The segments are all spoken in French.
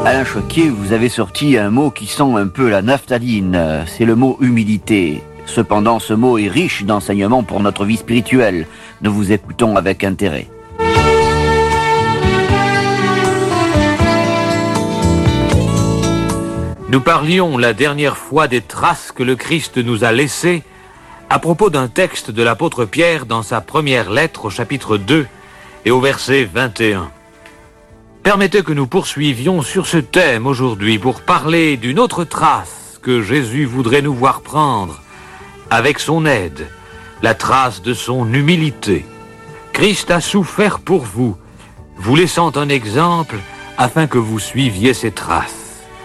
Alain Choquet, vous avez sorti un mot qui sent un peu la naphtaline, c'est le mot humilité. Cependant, ce mot est riche d'enseignements pour notre vie spirituelle. Nous vous écoutons avec intérêt. Nous parlions la dernière fois des traces que le Christ nous a laissées à propos d'un texte de l'apôtre Pierre dans sa première lettre au chapitre 2 et au verset 21. Permettez que nous poursuivions sur ce thème aujourd'hui pour parler d'une autre trace que Jésus voudrait nous voir prendre avec son aide, la trace de son humilité. Christ a souffert pour vous, vous laissant un exemple afin que vous suiviez ses traces.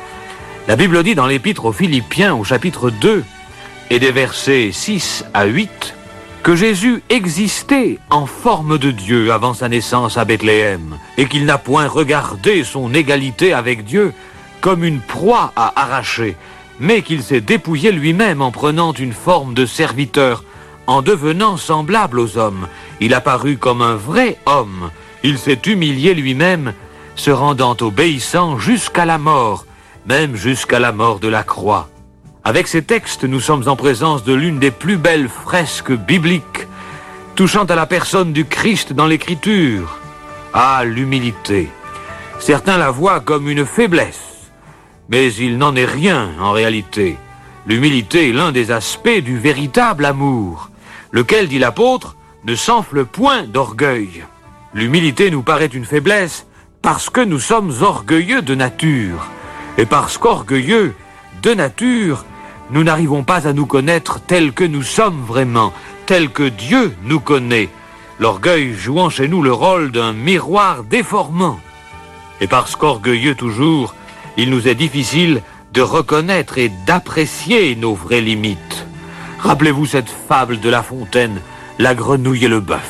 La Bible dit dans l'épître aux Philippiens au chapitre 2 et des versets 6 à 8 que Jésus existait en forme de Dieu avant sa naissance à Bethléem et qu'il n'a point regardé son égalité avec Dieu comme une proie à arracher, mais qu'il s'est dépouillé lui-même en prenant une forme de serviteur, en devenant semblable aux hommes. Il apparut comme un vrai homme. Il s'est humilié lui-même, se rendant obéissant jusqu'à la mort, même jusqu'à la mort de la croix. Avec ces textes, nous sommes en présence de l'une des plus belles fresques bibliques touchant à la personne du Christ dans l'Écriture. Ah, l'humilité. Certains la voient comme une faiblesse, mais il n'en est rien en réalité. L'humilité est l'un des aspects du véritable amour, lequel, dit l'apôtre, ne s'enfle point d'orgueil. L'humilité nous paraît une faiblesse parce que nous sommes orgueilleux de nature. Et parce qu'orgueilleux de nature, nous n'arrivons pas à nous connaître tels que nous sommes vraiment, tels que Dieu nous connaît, l'orgueil jouant chez nous le rôle d'un miroir déformant. Et parce qu'orgueilleux toujours, il nous est difficile de reconnaître et d'apprécier nos vraies limites. Rappelez-vous cette fable de La Fontaine, la grenouille et le bœuf.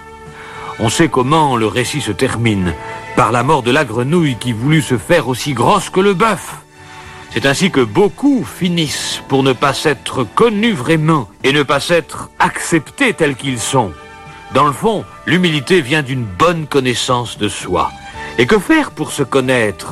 On sait comment le récit se termine, par la mort de la grenouille qui voulut se faire aussi grosse que le bœuf. C'est ainsi que beaucoup finissent pour ne pas s'être connus vraiment et ne pas s'être acceptés tels qu'ils sont. Dans le fond, l'humilité vient d'une bonne connaissance de soi. Et que faire pour se connaître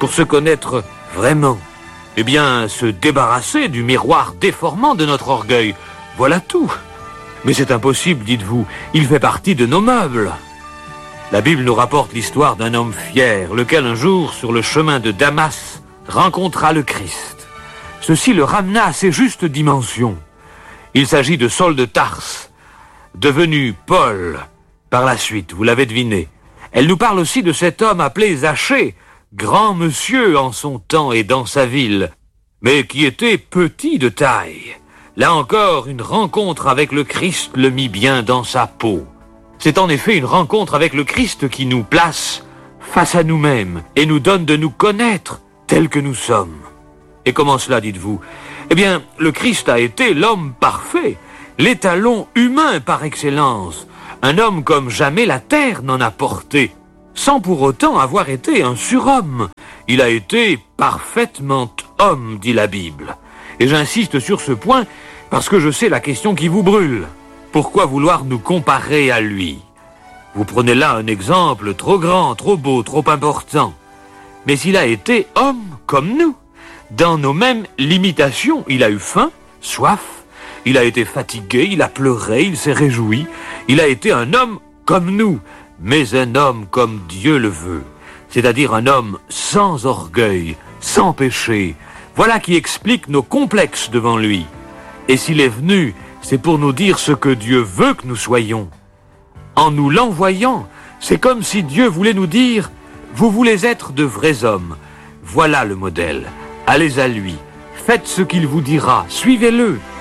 vraiment? Eh bien, se débarrasser du miroir déformant de notre orgueil. Voilà tout. Mais c'est impossible, dites-vous, il fait partie de nos meubles. La Bible nous rapporte l'histoire d'un homme fier, lequel un jour, sur le chemin de Damas, rencontra le Christ. Ceci le ramena à ses justes dimensions. Il s'agit de Saul de Tarse, devenu Paul par la suite, vous l'avez deviné. Elle nous parle aussi de cet homme appelé Zachée, grand monsieur en son temps et dans sa ville, mais qui était petit de taille. Là encore, une rencontre avec le Christ le mit bien dans sa peau. C'est en effet une rencontre avec le Christ qui nous place face à nous-mêmes et nous donne de nous connaître tels que nous sommes. Et comment cela, dites-vous? Eh bien, le Christ a été l'homme parfait, l'étalon humain par excellence, un homme comme jamais la terre n'en a porté, sans pour autant avoir été un surhomme. Il a été parfaitement homme, dit la Bible. Et j'insiste sur ce point parce que je sais la question qui vous brûle. Pourquoi vouloir nous comparer à lui? Vous prenez là un exemple trop grand, trop beau, trop important. Mais il a été homme comme nous. Dans nos mêmes limitations, il a eu faim, soif, il a été fatigué, il a pleuré, il s'est réjoui. Il a été un homme comme nous, mais un homme comme Dieu le veut. C'est-à-dire un homme sans orgueil, sans péché. Voilà qui explique nos complexes devant lui. Et s'il est venu, c'est pour nous dire ce que Dieu veut que nous soyons. En nous l'envoyant, c'est comme si Dieu voulait nous dire « Vous voulez être de vrais hommes. Voilà le modèle. Allez à lui. Faites ce qu'il vous dira. Suivez-le.